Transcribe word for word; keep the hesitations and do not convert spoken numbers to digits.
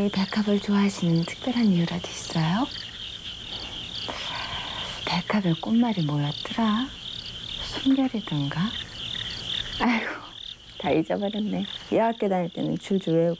선생님이 백합을 좋아하시는 특별한 이유라도 있어요? 백합의 꽃말이 뭐였더라? 순결이던가? 아이고, 다 잊어버렸네. 여학교 다닐 때는 줄줄 외우고